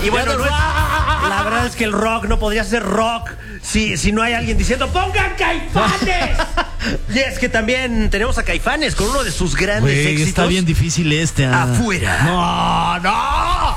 Y bueno, la verdad es que el rock no podría ser rock si no hay alguien diciendo ¡pongan Caifanes! Y es que también tenemos a Caifanes con uno de sus grandes éxitos. Está bien difícil Afuera. No.